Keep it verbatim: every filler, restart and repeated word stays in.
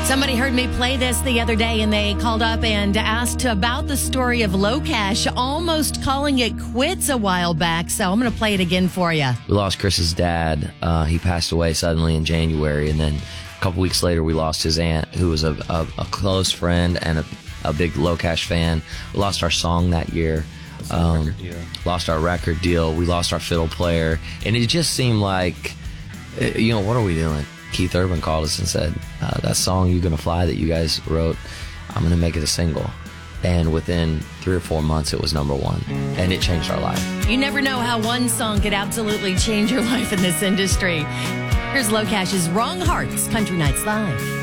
Somebody heard me play this the other day, and they called up and asked about the story of LoCash almost calling it quits a while back. So I'm going to play it again for you. We lost Chris's dad. Uh, he passed away suddenly in January, and then a couple weeks later, we lost his aunt, who was a, a, a close friend and a, a big LoCash fan. We lost our song that year. Um, lost our record deal. We lost our fiddle player, and it just seemed like, you know, what are we doing? Keith Urban called us and said, uh, that song, "You Gonna Fly," that you guys wrote, I'm going to make it a single. And within three or four months, it was number one. And it changed our life. You never know how one song could absolutely change your life in this industry. Here's LoCash's Wrong Hearts Country Nights Live.